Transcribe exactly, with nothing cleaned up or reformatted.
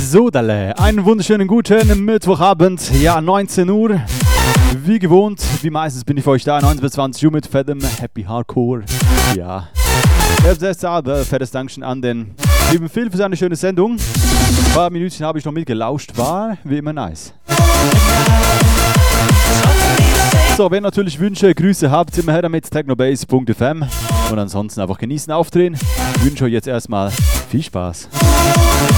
So, Dalle, einen wunderschönen guten Mittwochabend, ja, neunzehn Uhr. Wie gewohnt, wie meistens bin ich für euch da, neunzehn bis zwanzig Uhr mit fettem Happy Hardcore. Ja, selbst aber fettes Dankeschön an den lieben Phil für seine schöne Sendung. Ein paar Minütchen habe ich noch mitgelauscht, war wie immer nice. So, wenn ihr natürlich Wünsche, Grüße habt, immer her damit technobase punkt f m und ansonsten einfach genießen, aufdrehen. Ich wünsche euch jetzt erstmal viel Spaß.